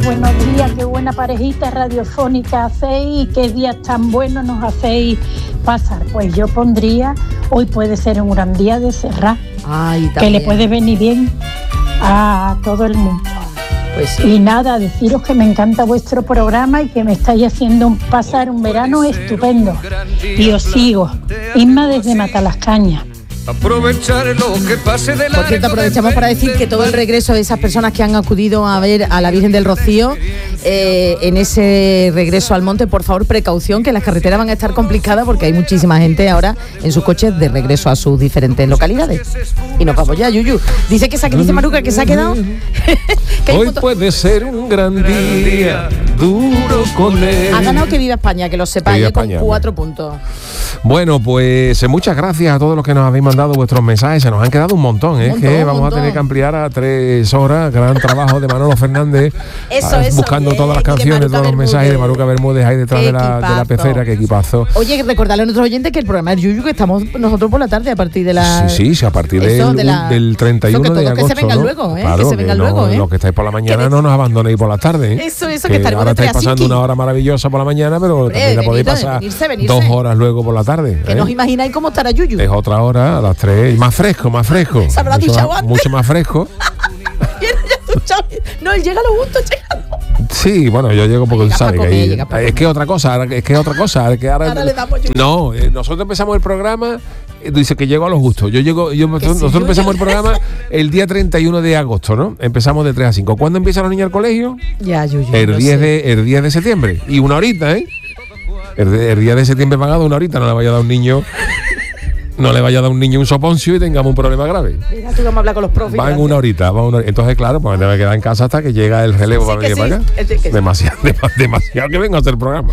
buenos días, qué buena parejita radiofónica hacéis y qué días tan buenos nos hacéis pasar. Pues yo pondría, hoy puede ser un gran día de Serrat, que le puede venir bien a todo el mundo. Pues sí. Y nada, deciros que me encanta vuestro programa y que me estáis haciendo pasar un verano estupendo. Y os sigo. Inma desde Matalascaña. Aprovechar lo que pase de la... Por cierto, aprovechamos para decir que todo el regreso de esas personas que han acudido a ver a la Virgen del Rocío, en ese regreso al monte, por favor, precaución, que las carreteras van a estar complicadas porque hay muchísima gente ahora en sus coches de regreso a sus diferentes localidades. Y nos vamos ya, Yuyu. Dice Maruca que se ha quedado. Hoy puede ser un gran día, duro con él. Ha ganado Que Viva España, que lo sepáis, con 4 puntos. Bueno, pues muchas gracias a todos los que nos habéis mandado vuestros mensajes. Se nos han quedado un montón, que vamos a tener que ampliar a 3 horas. Gran trabajo de Manolo Fernández. Buscando todas las canciones, todos los mensajes de Maruca Bermúdez ahí detrás de la pecera. Qué equipazo. Oye, recordarle a nuestros oyentes que el programa es Yuyu, que estamos nosotros por la tarde a partir de la... Sí, a partir del 31 de agosto. Que se vengan luego, claro, que se vengan luego, Los que estáis por la mañana no nos abandonéis por la tarde. Eso, que estaremos ahora estáis pasando una hora maravillosa por la mañana, pero también la podéis pasar venirse. 2 horas luego por la tarde. Que nos imagináis cómo estará Yuyu. Es otra hora, a las 3, más fresco. Se habrá duchado antes. Mucho más fresco. No, él llega a lo justo, llegando. Sí, bueno, yo llego porque sabe que es que otra cosa, que ahora le damos Yuyu. No, nosotros empezamos el programa, dice que llego a lo justo. Nosotros empezamos el programa el día 31 de agosto, ¿no? Empezamos de 3 a 5. ¿Cuándo empiezan los niños al colegio? Ya, Yuyu. El 10 de septiembre. Y una horita, El día de septiembre pagado, una horita, no le vaya a dar un niño. No le vaya a dar un niño un soponcio y tengamos un problema grave. Mira, tú vamos a hablar con los profes. Va en una horita. Entonces, claro, pues me debe quedar en casa hasta que llega el relevo para venir para acá. Demasiado que vengo a hacer el programa.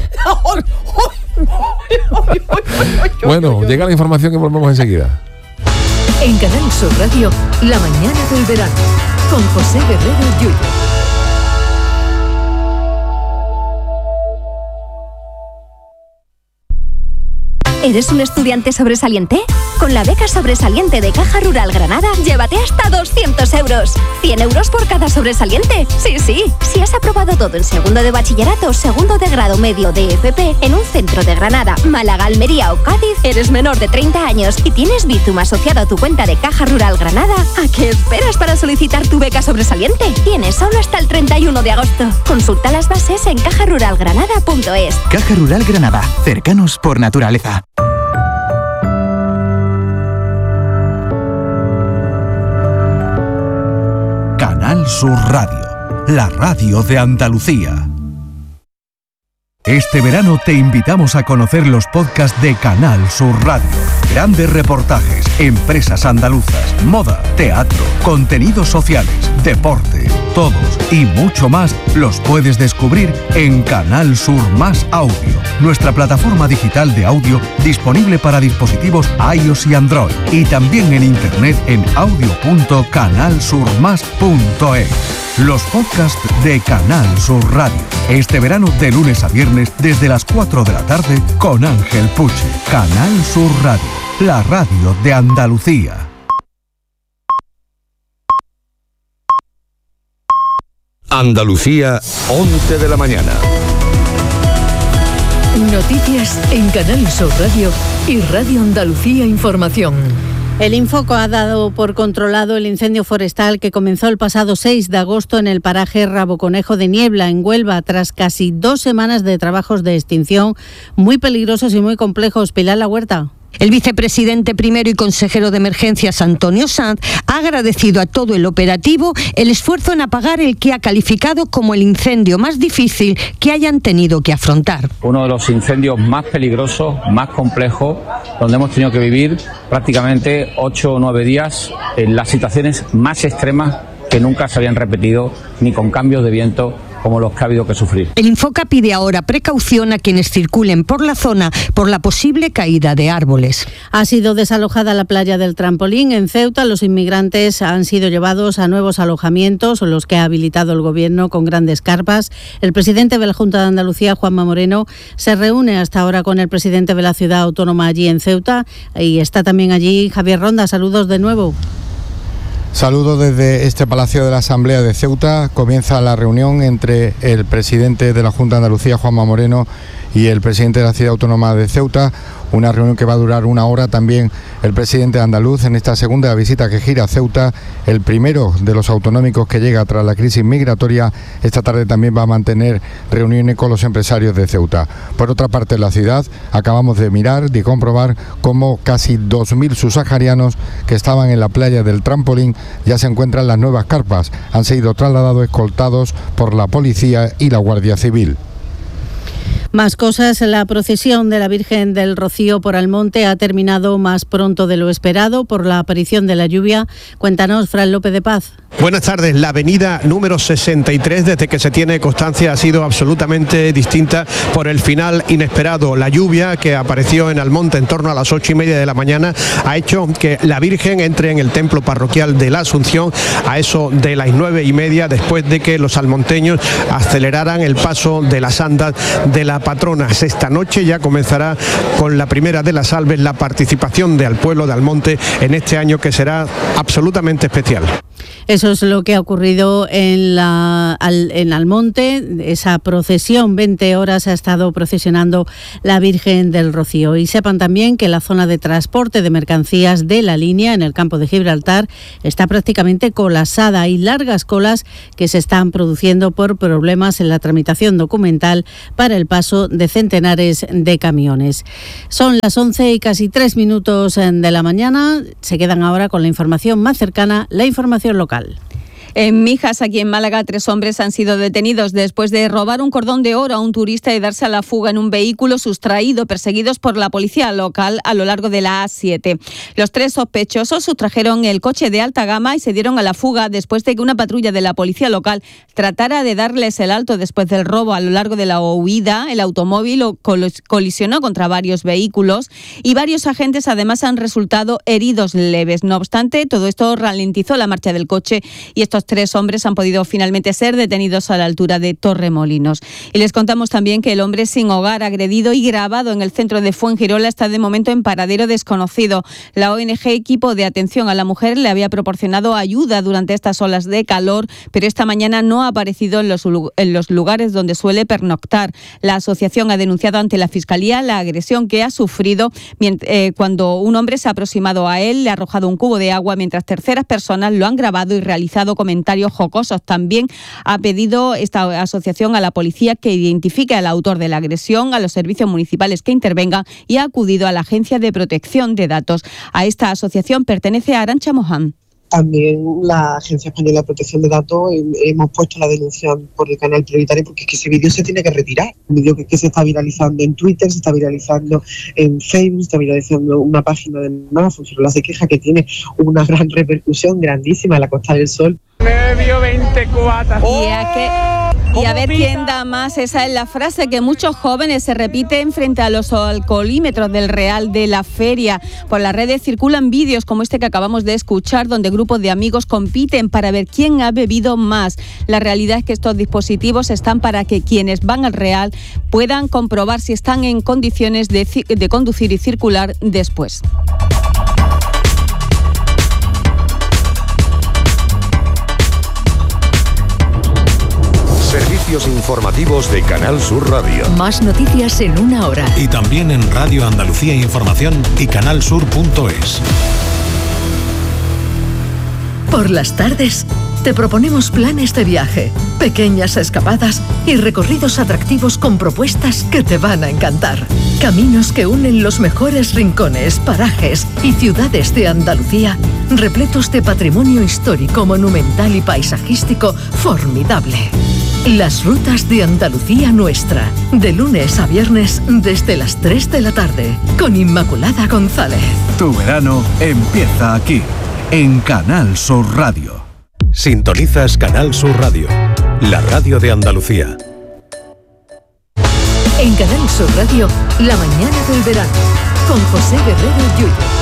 Bueno, llega la información y volvemos enseguida. En Canal Sur Radio, la mañana del verano, con José Guerrero Yuyu. ¿Eres un estudiante sobresaliente? Con la beca sobresaliente de Caja Rural Granada, llévate hasta 200 euros. 100 euros por cada sobresaliente. Sí. Si has aprobado todo en segundo de bachillerato, segundo de grado medio de FP en un centro de Granada, Málaga, Almería o Cádiz, eres menor de 30 años y tienes Bizum asociado a tu cuenta de Caja Rural Granada, ¿a qué esperas para solicitar tu beca sobresaliente? Tienes solo hasta el 31 de agosto. Consulta las bases en cajaruralgranada.es. Caja Rural Granada, cercanos por naturaleza. Canal Sur Radio, la radio de Andalucía. Este verano te invitamos a conocer los podcasts de Canal Sur Radio. Grandes reportajes, empresas andaluzas, moda, teatro, contenidos sociales, deporte, todos y mucho más los puedes descubrir en Canal Sur Más Audio, nuestra plataforma digital de audio disponible para dispositivos iOS y Android y también en internet en audio.canalsurmas.es. Los podcasts de Canal Sur Radio. Este verano de lunes a viernes desde las 4 de la tarde con Ángel Puche. Canal Sur Radio, la radio de Andalucía. Andalucía, 11 de la mañana. Noticias en Canal Sur Radio y Radio Andalucía Información. El Infoco ha dado por controlado el incendio forestal que comenzó el pasado 6 de agosto en el paraje Raboconejo de Niebla, en Huelva, tras casi 2 semanas de trabajos de extinción muy peligrosos y muy complejos. Pilar La Huerta. El vicepresidente primero y consejero de Emergencias, Antonio Sanz, ha agradecido a todo el operativo el esfuerzo en apagar el que ha calificado como el incendio más difícil que hayan tenido que afrontar. Uno de los incendios más peligrosos, más complejos, donde hemos tenido que vivir prácticamente 8 o 9 días en las situaciones más extremas que nunca se habían repetido, ni con cambios de viento como los que ha habido que sufrir. El Infoca pide ahora precaución a quienes circulen por la zona por la posible caída de árboles. Ha sido desalojada la playa del Trampolín en Ceuta. Los inmigrantes han sido llevados a nuevos alojamientos, los que ha habilitado el gobierno con grandes carpas. El presidente de la Junta de Andalucía, Juanma Moreno, se reúne hasta ahora con el presidente de la ciudad autónoma allí en Ceuta y está también allí Javier Ronda. Saludos de nuevo. Saludo desde este Palacio de la Asamblea de Ceuta. Comienza la reunión entre el presidente de la Junta de Andalucía, Juanma Moreno, y el presidente de la Ciudad Autónoma de Ceuta. Una reunión que va a durar 1 hora. También el presidente andaluz en esta segunda visita que gira a Ceuta, el primero de los autonómicos que llega tras la crisis migratoria. Esta tarde también va a mantener reuniones con los empresarios de Ceuta. Por otra parte, en la ciudad acabamos de mirar y comprobar cómo casi 2.000 subsaharianos que estaban en la playa del Trampolín ya se encuentran en las nuevas carpas. Han sido trasladados escoltados por la policía y la Guardia Civil. Más cosas, la procesión de la Virgen del Rocío por Almonte ha terminado más pronto de lo esperado por la aparición de la lluvia. Cuéntanos, Fran López de Paz. Buenas tardes. La avenida número 63, desde que se tiene constancia, ha sido absolutamente distinta por el final inesperado. La lluvia que apareció en Almonte en torno a las 8:30 de la mañana ha hecho que la Virgen entre en el templo parroquial de la Asunción a eso de las 9:30, después de que los almonteños aceleraran el paso de las andas de la patrona. Esta noche ya comenzará con la primera de las salves la participación del pueblo de Almonte en este año, que será absolutamente especial. Eso es lo que ha ocurrido en Almonte. Esa procesión, 20 horas ha estado procesionando la Virgen del Rocío. Y sepan también que la zona de transporte de mercancías de la línea en el campo de Gibraltar está prácticamente colapsada. Hay largas colas que se están produciendo por problemas en la tramitación documental para el paso de centenares de camiones. Son las 11 y casi 3 minutos de la mañana. Se quedan ahora con la información más cercana, la información local. En Mijas, aquí en Málaga, 3 hombres han sido detenidos después de robar un cordón de oro a un turista y darse a la fuga en un vehículo sustraído, perseguidos por la policía local a lo largo de la A7. Los 3 sospechosos sustrajeron el coche de alta gama y se dieron a la fuga después de que una patrulla de la policía local tratara de darles el alto después del robo. A lo largo de la huida, el automóvil colisionó contra varios vehículos y varios agentes además han resultado heridos leves. No obstante, todo esto ralentizó la marcha del coche y estos 3 hombres han podido finalmente ser detenidos a la altura de Torremolinos. Y les contamos también que el hombre sin hogar agredido y grabado en el centro de Fuengirola está de momento en paradero desconocido. La ONG Equipo de Atención a la Mujer le había proporcionado ayuda durante estas olas de calor, pero esta mañana no ha aparecido en los lugares donde suele pernoctar. La asociación ha denunciado ante la Fiscalía la agresión que ha sufrido cuando un hombre se ha aproximado a él, le ha arrojado un cubo de agua mientras terceras personas lo han grabado y realizado comentarios jocosos. También ha pedido esta asociación a la policía que identifique al autor de la agresión, a los servicios municipales que intervengan y ha acudido a la Agencia de Protección de Datos. A esta asociación pertenece a Arantxa Mohán. También la Agencia Española de Protección de Datos hemos puesto la denuncia por el canal prioritario porque es que ese vídeo se tiene que retirar. Un vídeo que se está viralizando en Twitter, se está viralizando en Facebook, se está viralizando una página de Fuengirola se queja, que tiene una gran repercusión grandísima en la Costa del Sol. Medio 24. Y a ver quién da más. Esa es la frase que muchos jóvenes se repiten frente a los alcoholímetros del Real de la Feria. Por las redes circulan vídeos como este que acabamos de escuchar, donde grupos de amigos compiten para ver quién ha bebido más. La realidad es que estos dispositivos están para que quienes van al Real puedan comprobar si están en condiciones de conducir y circular después. Servicios informativos de Canal Sur Radio. Más noticias en 1 hora. Y también en Radio Andalucía Información y canalsur.es. Por las tardes te proponemos planes de viaje, pequeñas escapadas y recorridos atractivos con propuestas que te van a encantar. Caminos que unen los mejores rincones, parajes y ciudades de Andalucía, repletos de patrimonio histórico, monumental y paisajístico formidable. Las rutas de Andalucía Nuestra, de lunes a viernes desde las 3 de la tarde, con Inmaculada González. Tu verano empieza aquí, en Canal Sur Radio. Sintonizas Canal Sur Radio, la radio de Andalucía. En Canal Sur Radio, la mañana del verano, con José Guerrero Yuyu.